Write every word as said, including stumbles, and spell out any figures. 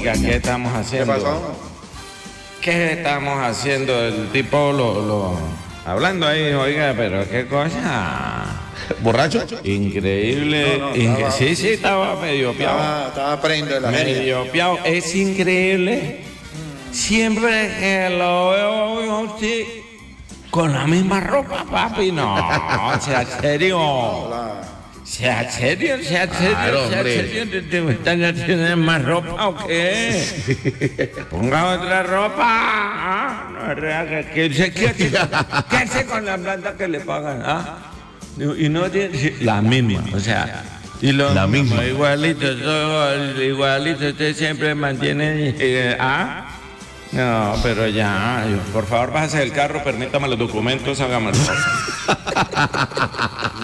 Oiga, ¿qué estamos haciendo? ¿Qué pasó? ¿Qué estamos haciendo? El tipo lo, lo... Hablando ahí, oiga, pero qué cosa. ¿Borracho? Increíble. No, no, Inque- estaba- sí, sí, estaba medio piado. Estaba, estaba prendo de la genia. Medio piado. Es increíble. Siempre que lo veo sí, con la misma ropa, papi. No, sea serio. Hola. Sea serio, sea serio, Claro, sea hombre. serio. ¿Te, te gustan ya tienes más ropa o qué? Ponga otra ropa. Ah, no es real que, que se ¿qué hace, qué hace con la plata que le pagan? ¿Ah? Y no tiene la misma, o sea, y lo La mismo, misma. igualito, todo igualito, usted siempre mantiene, eh, ¿ah? No, pero ya, por favor, bájese del carro, permítame los documentos, hágame el favor.